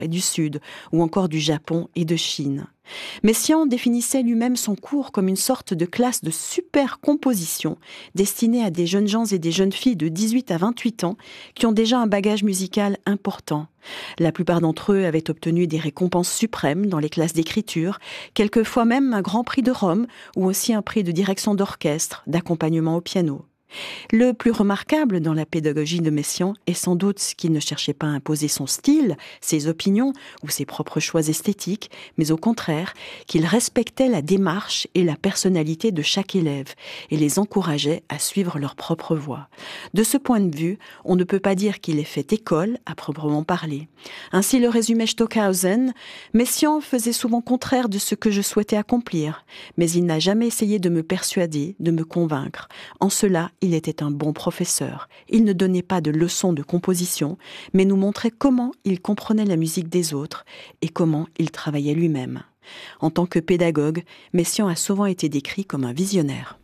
et du Sud, ou encore du Japon et de Chine. Messiaen définissait lui-même son cours comme une sorte de classe de supercomposition destinée à des jeunes gens et des jeunes filles de 18 à 28 ans qui ont déjà un bagage musical important. La plupart d'entre eux avaient obtenu des récompenses suprêmes dans les classes d'écriture, quelquefois même un grand prix de Rome ou aussi un prix de direction d'orchestre, d'accompagnement au piano. Le plus remarquable dans la pédagogie de Messiaen est sans doute qu'il ne cherchait pas à imposer son style, ses opinions ou ses propres choix esthétiques, mais au contraire, qu'il respectait la démarche et la personnalité de chaque élève et les encourageait à suivre leur propre voie. De ce point de vue, on ne peut pas dire qu'il ait fait école à proprement parler. Ainsi le résumait Stockhausen, Messiaen faisait souvent contraire de ce que je souhaitais accomplir, mais il n'a jamais essayé de me persuader, de me convaincre. En cela, il était un bon professeur. Il ne donnait pas de leçons de composition, mais nous montrait comment il comprenait la musique des autres et comment il travaillait lui-même. En tant que pédagogue, Messiaen a souvent été décrit comme un visionnaire.